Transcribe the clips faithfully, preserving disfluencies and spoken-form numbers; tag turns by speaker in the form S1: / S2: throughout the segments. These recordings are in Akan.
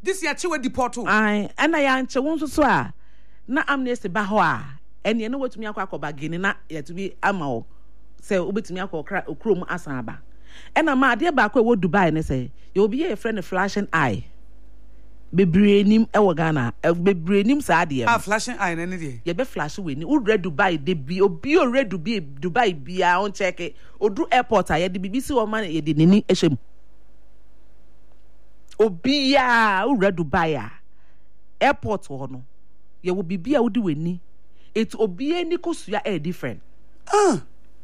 S1: this year chiwe deport o
S2: ai ana ya nche won so so a na amnesty ba ho a ene ne wetumi akwa akoba gini na yetumi ama o se obetumi akwa okrom asan aba ena ma ade ba akwa wo Dubai ne se ye obi ye friend flashing eye bebre nim e wo Ghana bebre nim sa ade
S1: ah flashing eye ne ne
S2: ye be flash we ni u red Dubai de bi obi o red Dubai Dubai bia on check odu airport a ye de bibisi wo man ye de nini ehwem obi ya u red Dubai a airport ho no ye wo bibia wo di weni it obi eni kosua e different
S1: ah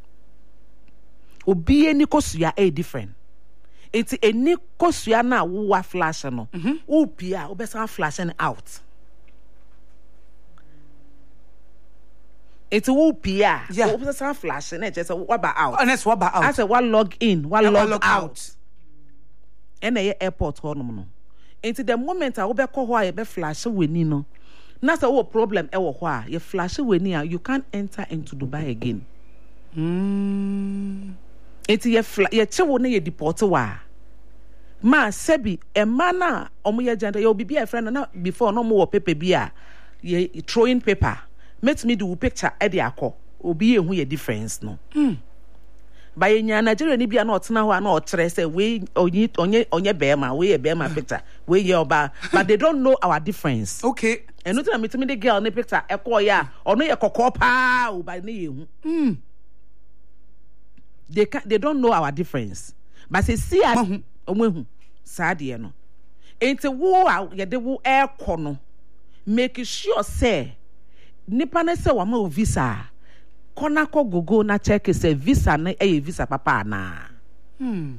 S2: obi eni kosua e different it eni kosua na wo wa flash no wo pia wo be san flashing out it wo pia wo be san flash na je say wo ba out
S1: honest wo ba out
S2: I say what log in what log, log out, out. And a airport ho no no into the moment I wo be ko ho a be flash weni no na say wo problem e wo ho a you flash weni a you can't enter into Dubai again
S1: mm
S2: It's ye fla ye chewo na ye deport wa ma sebi e mana omo ye janda ye obi a friend na before no mo paper bi a ye throwing paper met me do picture e de akọ obi ye hu ye difference no
S1: mm
S2: ba ye nya Nigeria ni bia na otena ho a na otre say we onye onye onye bema we ye bema picture we ye oba but they don't know our difference
S1: okay
S2: and no tell me me the girl ni picture e ko ya ono ye kokọ pa o ba na ye hu
S1: mm
S2: They can, they don't know our difference. But say see a omo sadie no. Enti wo a ye de wo air kono. Make sure say nipa na say wa ma visa. Kona ko gogo na check say visa na e visa papa na.
S1: Hmm.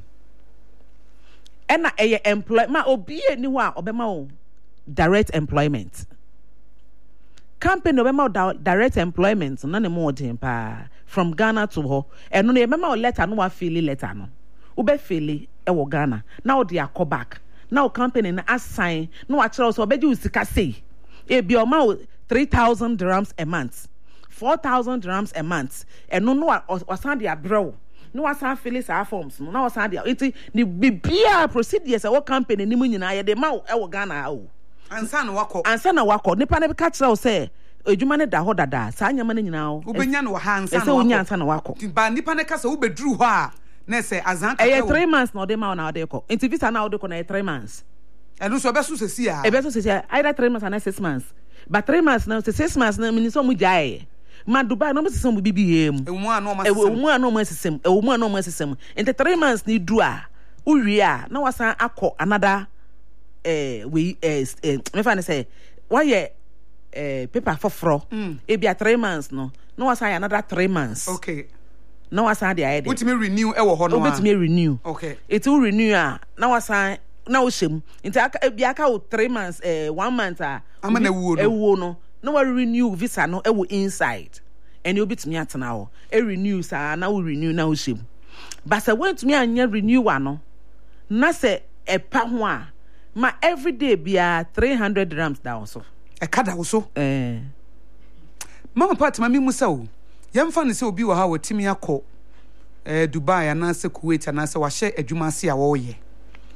S2: Ena e employ ma obi eni ho a obema o direct employment. Company obema direct employment na ne mo odin pa. From Ghana to ho and no remember letter no wa feel letter no ube feel e wo Ghana now they are call back now company na assign no wa kire so obeji usika say e bi o ma three thousand dirhams a month four thousand dirhams a month and no no wa san dia brew no wa san feel sa forms no na wa san dia it ni bibia procedures e wo company ni mu nyina ye de ma e wo Ghana o
S1: ansa na wako
S2: ansa na wako nipa na be ka kire o say ejuma ne da ho dada saa nyama ne nyina o
S1: ubenya no ha ansa
S2: na wako ese unya ansa na wako
S1: ba nipa ne kasa ubedru ho a na se azan ka
S2: e three months na ode ma na ode ko enti visa na ode ko na three months
S1: enu so obesu sesi a
S2: ebesu sesi either three months and six months but three months na six months na mini so mu jae ma Dubai no mo sesem bibi yem
S1: emu a no ma sesem
S2: emu a no ma sesem emu a no ma sesem enti three months ni du a uwie a na wasan akọ another eh we eh me fa ne say why ye eh paper for fro
S1: mm.
S2: e bia three months no no was another three months
S1: okay
S2: no was had the idea
S1: which me renew e wo ho no
S2: which me renew
S1: okay
S2: it will renew ah na was na wo shem nti aka bia ka three months eh one month ah
S1: ama na wuo no
S2: e wuo no no we renew visa no e wo inside and you bit me atena ho e renew sa na wo renew na wo shem but say when to me anya renew no na say e pa ho a ma everyday bia three hundred dirhams down so
S1: e kada wo so
S2: eh
S1: mama part mami musa o yemfa ne se obi wo ha wotimi akọ eh Dubai ana se Kuwait ana se wa hye adwuma se a wo ye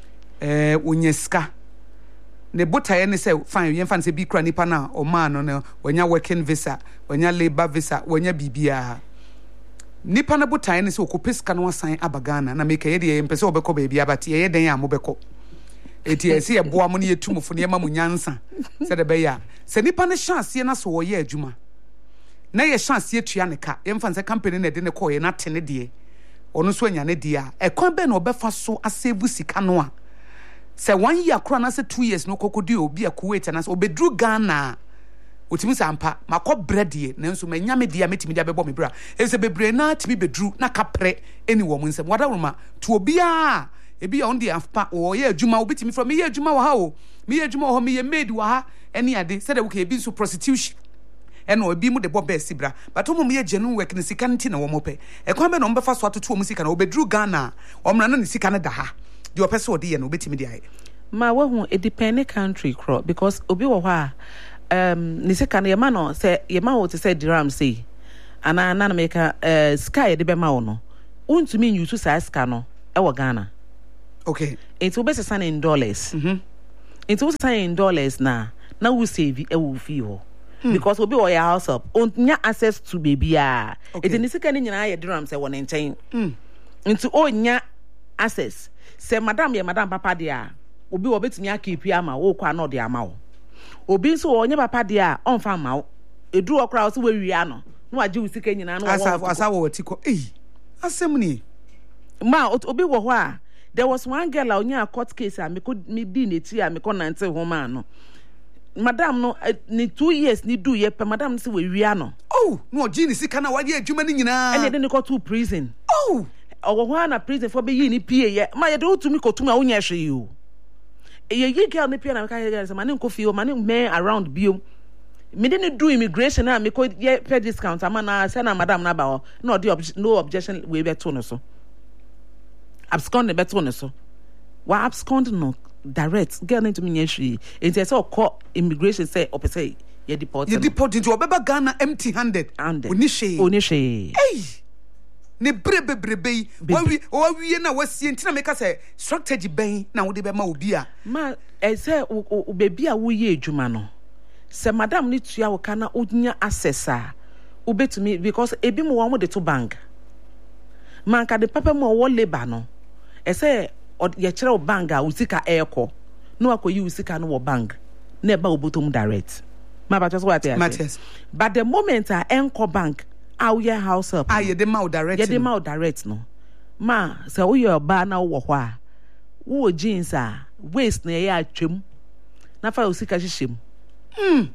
S1: eh onyeska ne botaye ne se fine yemfa ne se bi kra nipa na o ma no ne wanya working visa wanya labor visa wanya bibia nipa na botaye ne se okopeska no asan abagana na make ye de yempese obekọ ba bia but ye den ya mo bekọ eti esi ye boa mo ne yetumfo ne ma mo nyansa se de be ya se nipa ne chance na so wo ye adwuma na ye chance ye tua ne ka yemfa nse company na de ne call ye na tene de ono so anya ne de a e kwan be na obefa so asevu sika no a se one year kro na se two years no kokodi obi a Kuwait na se obedru Ghana otimi sampa makọ bread ye na nso manya me de a metimi de abebo me bra e se bebre na timi bedru na kapre eni wo mu nsem wada roma to obi a ebi on de afpa wo ye adwuma obitimi from me ye adwuma wo ha o me ye adwuma wo me ye maid wo ha eni ade se de wo ka ebi nso prostitution eno obi mu de bo be sibra but omo ye genuine work ne sika nti na wo mo pe e kwan be no mbefa so atoto omo sika na obedru Ghana omra na ne sika ne da ha de opese ode ye na obetimi de aye
S2: ma wo hu a dependent country cro because obi wo ha um ne sika na ye ma no say ye ma wo te say dirham say ana na na meka uh, sky de be ma wo no untumi use sa sika no e wo Ghana
S1: okay
S2: it will be in dollars
S1: mhm
S2: Into what's in dollars na now we save e will feel. Because we'll be your house up. On access to baby. Ah, it's in the second in I drum say one in chain. Into all nya access. Say, Madam, ya Madam Papa dia. Obi will bet me a keep yama, or qua no dia mao. Obi so on your papa dia, on farm mao. A drew a crowd where we are no. No, I do seeking in an
S1: as I was tico. Eh, assembly.
S2: Ma, obi wa. There was one girl on your court case, and me could me be it here, me con answer woman. Madam no ni two years ni do ye per madam say we no.
S1: Oh, no Genie si kana wa ye adwuma ni nyina.
S2: And then go to prison.
S1: Oh,
S2: or one na prison for be ye ni P A ye. Ma ye do to me ko to me onya hwe you. Ye ye girl ni P A na ka ye say man ko fie o man men around biom. Me didn't do immigration na me ko ye pay discount ama na say na madam na ba no the no objection we be to no so. Abscond be to no so. Wa abscond no direct girl into me nyehwe enti say call immigration say op say ye deport
S1: ye deport into obeba Ghana empty handed oni hwe
S2: oni hwe
S1: eh ne brebe brebe wa wi wa wi na wasie ntina make say strategy ben na wo de be ma obi a
S2: ma e say o baby a wo ye adwuma no say madam ni tua wo kana onya access a obetumi because ebi mo wo mo de to bank man ka de papa mo wo labor no e say or ye chere bank a usika eko no akoyi usika no wo bank na eba obotom direct ma ba just what I say but the moment a enko bank a ye house up
S1: ah ye de ma direct
S2: ye de ma direct no ma say wo ye ba na wo ho a wo jeans a waist na ye atwem na fa usika hyehyem
S1: mm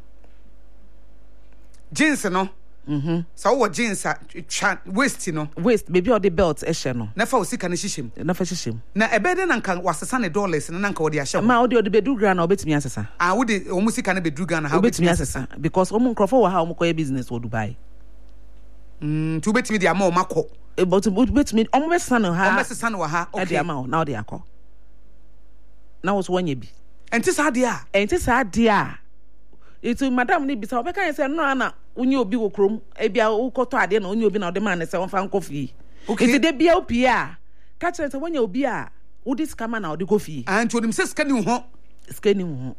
S1: jeans no
S2: mhm
S1: so wo jeans a waist no
S2: waist baby or the belt e hye no
S1: na fa usika na hyehyem
S2: na fa hyehyem
S1: na ebede na nka wasesa ne dollars na nka wo de ahye
S2: ma wo de bedu gra na obetumi asesa
S1: ah wo de o musika na bedu gra na how
S2: obetumi asesa because omo nkrofo wo ha omo koye business wo Dubai
S1: mm tu betumi de ama o makọ
S2: e but betumi omo besesa no ha
S1: omo besesa no ha
S2: okay de ama na wo de akọ na wo so wanye bi
S1: enti sa de a
S2: enti sa de a itu madam ni bisa obeka yen say no ana unye obi wo krom e bia ukoto ade na unye obi na ode man say won fa nkofi enti de bia opi a ka kire say wanya obi a wo dis kama na ode kofi
S1: anti onim se skani ho
S2: skani ho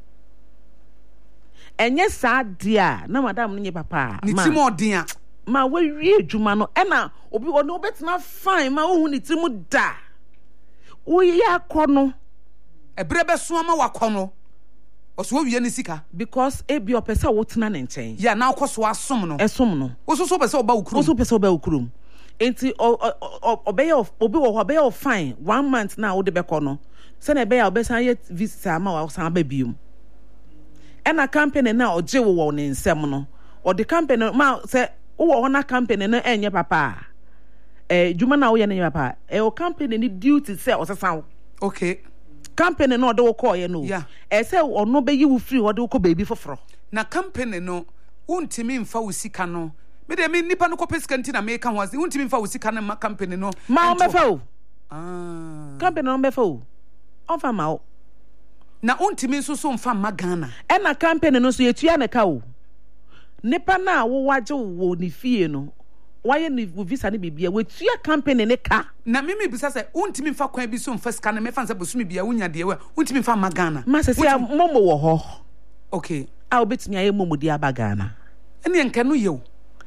S2: enye sa de a na madam ni papa
S1: ni ti mo den a
S2: ma we wie adwuma no e na obi wo no betina fine ma wo hu ni ti mu da wo ya kono
S1: ebre be so ama wakọ no oso wie ni sika
S2: because e bi opesa wo tena ne nchen
S1: ya na akoso asom no
S2: esom no
S1: oso so pesa oba ukrum
S2: oso pesa oba ukrum enti obey of obi wo obey of fine one month na wo de be kono se na be ya obesa ye visa ma wa san ba bium e na company na oje wo wo ne nsem no o de company ma se wo wo na company na enye papa eh juma na wo ye ne papa e o company ni duty se o sesan
S1: okay
S2: company no de wo call ye no
S1: yeah.
S2: e say ono be yi wo free wo de wo ko baby foforo
S1: na company no untimi mfa wo sika no me de me nipa no ko pesika nti na me ka ho ase untimi mfa wo sika no ma company no
S2: ma o mefa o
S1: ah
S2: company no mefa o on fa ma o
S1: na untimi nso so mfa ma Ghana
S2: e na company no so yetua ne ka o nipa na wo waje wo ni fie no why ni visa ni bibia wetua company ne ka
S1: na mimi bisa se untimi mfa kwan bi so mfa sika no me fa nsa bosumi bia unya de we untimi mfa ma Ghana
S2: ma se se momo wo ho
S1: okay
S2: a obetumi aye momo di aba Ghana
S1: ene enka no yew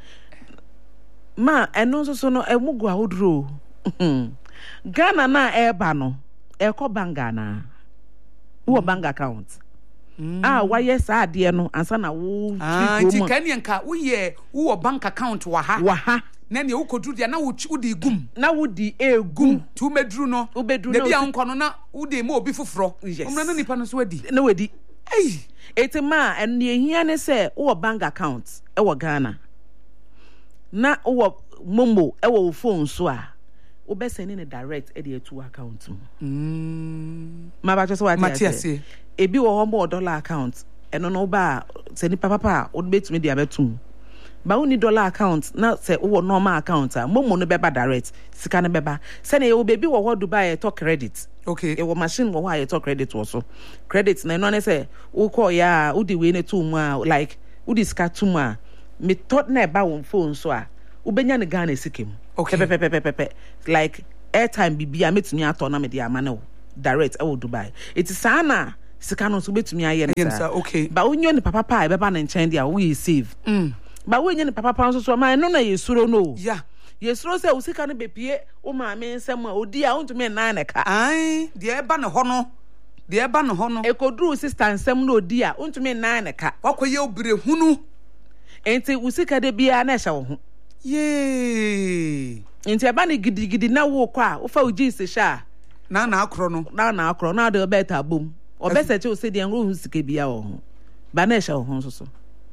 S2: ma eno so so no emugu ahodro Ghana na eba no e ko bangana wo bank account Mm. Ah, why yes, I dear no, and son, I will.
S1: Ah, Kenyan car, we ye, who a bank account waha,
S2: waha,
S1: Nanny, who could do the now would the gum,
S2: now would the air gum,
S1: two bedroom no, two bedroom, the young corner, who they more before fro, yes, none of panos wedi,
S2: no wedi, eh, it's a man, and near here, say, oh, a bank account, oh, Ghana. Na, oh, Momo, oh, phone, so. O be sending a direct edit to account.
S1: Mm.
S2: Ma just what
S1: Matthias say.
S2: E bi wo mo dollar account. E no no ba send papa papa o bet me dia betum. Ba uni dollar account na say wo normal account a mo mo no beba direct. Sika no beba. Send e o baby wo wo Dubai e to credit.
S1: Okay.
S2: E wo machine wo wa e to credit wo so. Credit na no na say wo call ya wo di we ne to mu a like wo di sika to mu a me thought na ba wo phone so a wo benya ne Ghana sikem.
S1: Okay.
S2: Pepe, pepe, pepe, pepe. Like airtime bibi a metumi ato na me di amane o direct e wo Dubai. It is sana sika no so betumi aye
S1: Yes,
S2: nsa
S1: okay.
S2: ba onyo ne papa pa e beba na nchen dia we save
S1: Mm.
S2: ba we nye ne papa pa so so ma no na yesuro no
S1: Yeah.
S2: yesuro se usika no bepie o ma me nsem a odi a ontumi na na ka
S1: Ai, de eba ne ho no. De eba ne ho no.
S2: ekodru sister nsem no odi a ontumi na na ka
S1: Wakoye obire hunu.
S2: enti usika de bia na ehye wo ho
S1: Yee.
S2: enti eba ne gidigidi na wo kwa a wo fa uji se sha
S1: Na na akro no.
S2: na na akro na de beta bom obese che o se de nro hu sika bia wo ho ba na ehye wo ho so so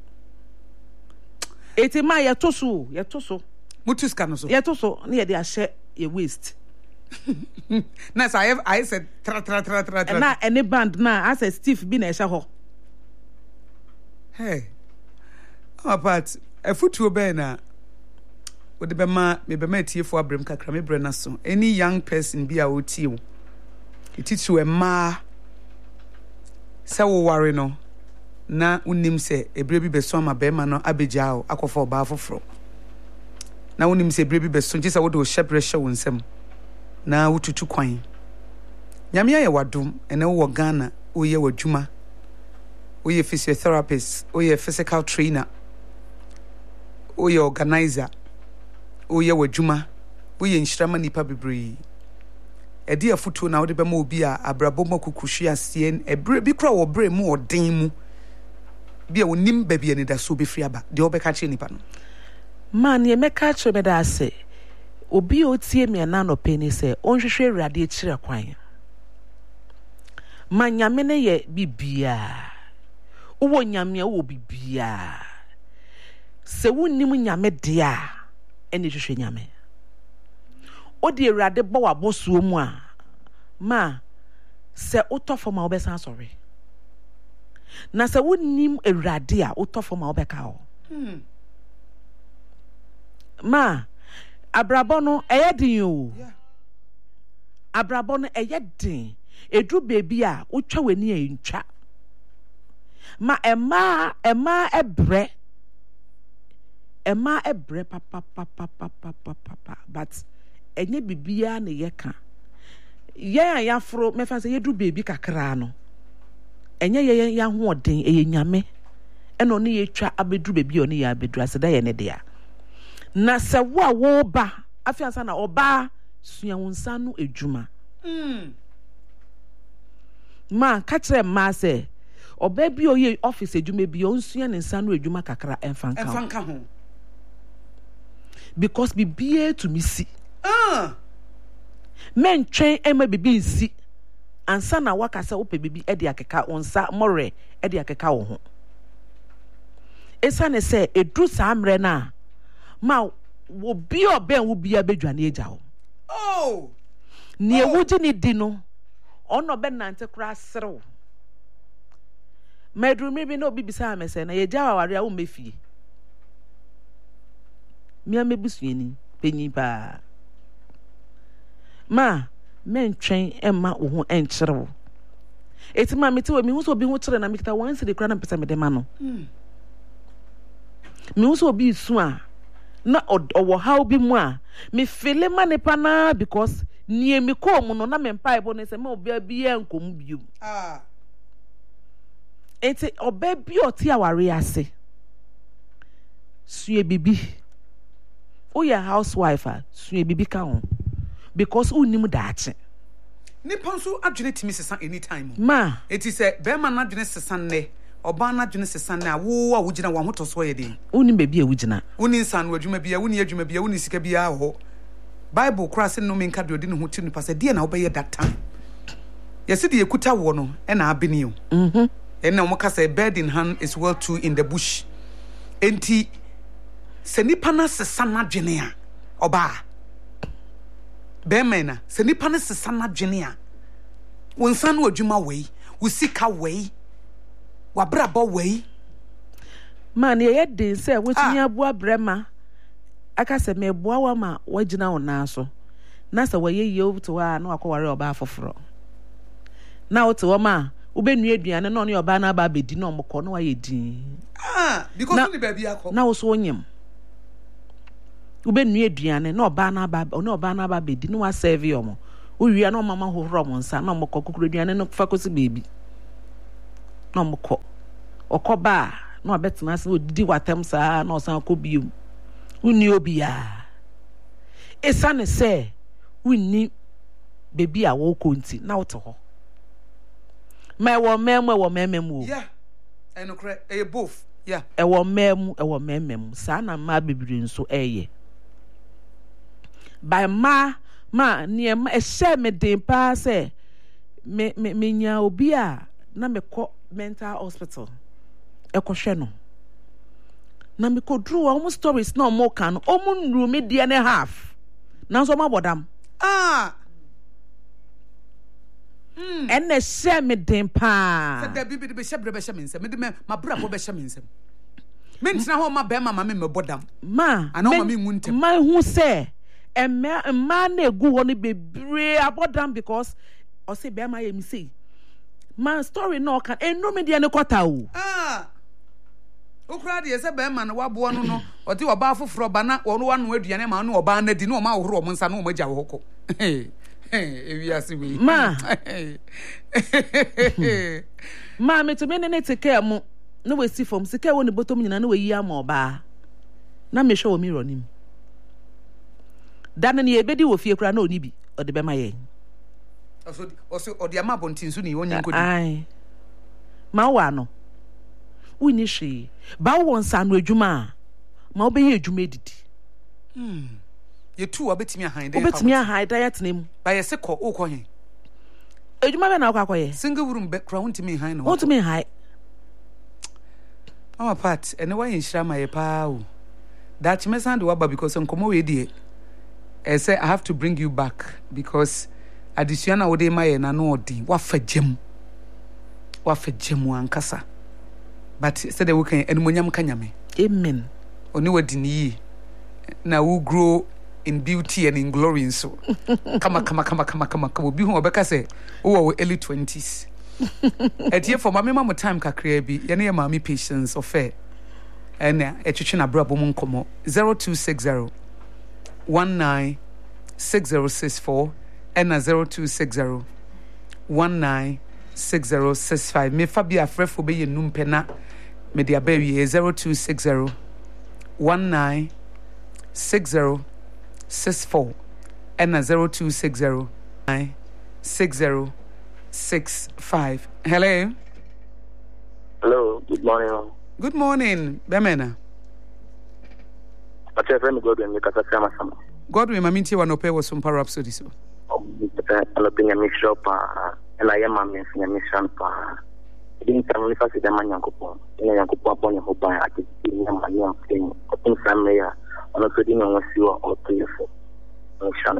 S2: eti ma ye to so ye to so
S1: Mutus ka no so.
S2: ye to so na ye de ahye ye waste
S1: Na sa I I said tra tra tra tra tra.
S2: na any band na as a Steve bi na ehye ho
S1: Hey. Oh, but a footwo be na wo de be ma me be ma tiefo abrem kakra me bre na so. Any young person bi a wo tie wo. Ititu e ma se wo ware no na unim se ebre bi be so ma be ma no abegya o akofo oba foforo. Na unim se ebre bi be so gisa wo de o shebre hye wo nsam. Na wotutu kwan. Nyame ya wadom ene wo Ghana wo ye wadwuma. Oye physiotherapist, oye physical trainer, oye organizer, oye wajuma, oye nhyirama nipa bebree. Edi afutu na wode bema obi a abrabo makukuhwe asien ebre bi kra wo bre mu odin mu. Bi a wonim ba bia ne da so be free aba. De obeka che nipa no.
S2: man ye meka che be da se obi o tie me na no peni se onhwehwe awurade e kire kwan. Man nyame ne ye bibia. Uwo nyame wo bibia se wonnim nyame de a ene hwehwe nyame odi awurade bo wabosuo mu a ma se utofo ma obesa sorry na se wonnim awurade a utofo ma obeka o
S1: Hmm.
S2: ma abrabo no eye din o
S1: Yeah.
S2: abrabo no eye din edu bebi a utwa weni e ntwa ma ema ema ebre ema ebre papa papa papa papa but enye bibia na yeka ye ayafro mefa se yedu baby kakra no enye ye ya ho odin eye nyame eno ne yetwa abedu baby oni ya abedu aseda ye ne dia na se wo a wo ba afiansa na oba sua wonsa no edwuma
S1: Mm.
S2: ma ka kire ma se oba bi oye office edwuma bi onsua ne nsa no edwuma kakra enfanka
S1: Enfanka ho.
S2: because bibie to me see
S1: Ah.
S2: men twen ema bibi nsi ansa na waka se ope bibi e de akeka onsa more e de akeka wo ho esa ne se edu samre na ma wo bi oben wo bia bedwane agya wo
S1: Oh.
S2: ne ewuji ni di no ono be nante kura serew medru mi bi no bi bisa me se na ye gya waware a wo mefie mi amebusuani penyi ba ma men twen emma wo ho enkyerɛw eti ma mete wo mi hu so bi ho kyerɛ na mikita wan se de kura na pesa me de ma no
S1: Mm.
S2: mi hu so bi su a na owo how bi mu a me fele ma ne pa na because nie mi ko mu no na me mpa ebo ne se me obi abi enkom biom
S1: Ah.
S2: eti oba bi oti aware ase sue bibi o ya housewife a sue bibi ka ho because unim daache
S1: Nipa nso adwene timi sesa anytime.
S2: ma
S1: Eti se be ma na adwene sesa ne, oba na adwene sesa ne a wo a wo gina wo ho to so ye den.
S2: unim baby a wugina
S1: Woni nsan wo adwuma bia, woni adwuma bia, woni sika bia ho. Bible kura se no menka de odi ne ho ti nipa se de na wo be ye that time. Yesi de ekuta wo no e na abeni o.
S2: mhm
S1: And now Moka say bird in hand is well too in the bush. Enti se nipa na sesa na dwene a oba. Bemena se nipa na sesa na dwene a wonsa no adwuma wei, wo sika wei, wa brabo wei.
S2: man ye de say wotumi aboa brema aka se me boa wa ma wagina wo na so na se waye ye to wa na akọware oba afoforo na wote wo ma ubenu aduane na oni oba na aba bedi na omko na waye din
S1: Ah, because
S2: Na-
S1: only baby akọ.
S2: na wo so onyem ubenu aduane na oba na aba na oba na aba bedi na wa serve yomo uwia na mama hohoro mo nsa na omko kokoro aduane no fa kosi baby na mko okoba na obetena ase odidi watem saa na osan kobium uni obia esa ne se uni bebi a wo konti na wote ho my wo mem wo memem wo
S1: yeah eno kre e both yeah
S2: e wo mem e wo memem saa na ma bebiri nso eye by ma ma ne ma e she me den pa se me me me nya obi a na me ko mental hospital e ko hwe no na me ko drew almost stories na mo kan o mu nru me die ne half na so ma bodam
S1: ah mm
S2: en na she me den pa
S1: se da bibi de be shebre be she me nsem me de ma bra ko be she me nsem me ntina ho ma be ma ma me me bodam
S2: ma
S1: ana ma me nguntem
S2: ma hu se emma emma na egu ho ne bebre abodam because o se be ma ye mi say man story no kan enu me de ne kwata o
S1: ah okura de se be ma na wabo no no o ti oba foforo ba na ono wa no aduane ma no oba na di no ma ohoro mo nsa no mo gya wo hoko ewi ase we
S2: ma ma me to me ne take care mo no we see from sika wo ne bottom nyina no we yi ama oba na me hwe wo mirror nim dan ne ebedi wo fie kura na oni bi o de be ma ye
S1: oso oso odi ama bontin so ni wonyin kodi
S2: ai ma wa no woni hwe ba wo nsa no adwuma ma obe ye adwuma edidi
S1: hmm ye tu obetimi ahan de
S2: obetimi ahan da yatnem
S1: ba ye se ko ukọ hen
S2: adwuma be na akwakoye
S1: single room be kra wontimi han no
S2: wontimi han
S1: mama part ene wa yinhira ma ye pa o that mesan de waba because nkomo we die I say I have to bring you back because addition wo de ma ye na no odi wa fagem wa fagem ankasa but said we can enmonyam kanyame
S2: amen
S1: oni wadi ni na we grow in beauty and in glory so kama kama kama kama kama kama bi hu obeka say wo early twenties etie for mama mama time kakra bi ye na mama patience of fair and etwetwe na brabo mu nkomo zero two six zero one nine six zero six four and zero two six zero one nine six zero six five me fabia frefo be ye numpe na me dia ba wie zero two six zero one nine six zero six four and zero two six zero nine six zero six five. Hello.
S3: Hello. Good morning.
S1: Good morning, Bemena.
S3: What's your friend Godwin? You can say my
S1: Godwin, my minty one ope was some power rhapsody so.
S3: Oh, I'm looking at me shop and I am a miss in a mission. I didn't tell me if I see the man Yankopo. And Yankopo upon your hope I could see him my young thing. I think family are also didn't know what you are all three for. Mission.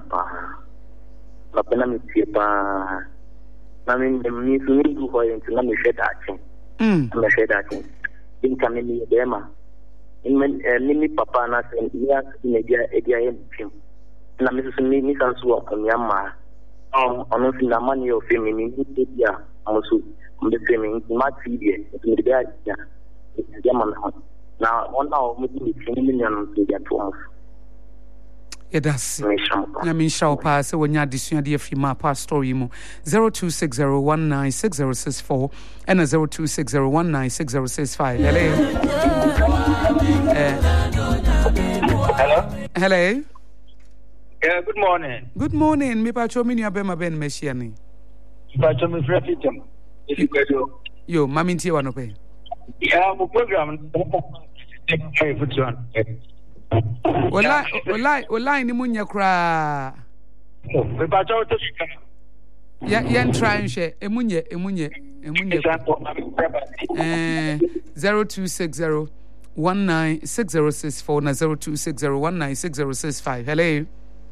S3: But when I'm here, I mean, the me to me who are into me shed action.
S1: Mm.
S3: I'm a shed action. Didn't come in the dema. In many papa and I said, yes, in a dear idea in him. And I'm Missus Miss and so on Yama. Um, on nothing the money of him in India, also on the same in much easier. It's in the bad. It's a German. Now, one hour, maybe ten million to get to us.
S1: It does. I mean, shall pass when you addition the Fima past story mo zero two six zero one nine six zero six four and a zero two six zero one nine six zero six five. Hello.
S4: Hello.
S1: Hello.
S4: Yeah, good morning.
S1: Good morning. Me pa chomi ni abema ben meshiani.
S4: Pa chomi frefitum. If you go.
S1: Yo, mami ntie wano pe.
S4: Yeah, mo program. Take for John.
S1: Olai olai olai ni munya kra.
S4: Oh, me pa chomi to shika.
S1: Ya yen try nhwe emunye emunye emunye. Eh zero two six zero one nine six zero six four na zero two six zero one nine six zero six five. Hello.